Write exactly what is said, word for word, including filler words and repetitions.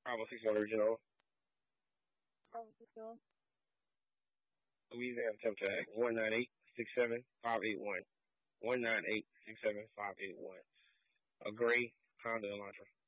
Bravo six one original. Bravo six zero. Louisiana temp tag one nine eight six seven five eight one. One nine eight six seven five eight one. A gray Honda Elantra.